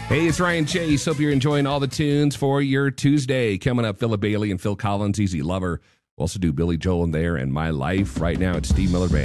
Hey, it's Ryan Chase. Hope you're enjoying all the tunes for your Tuesday. Coming up, Philip Bailey and Phil Collins, Easy Lover. We'll also do Billy Joel in there and My Life. Right now, it's Steve Miller Band.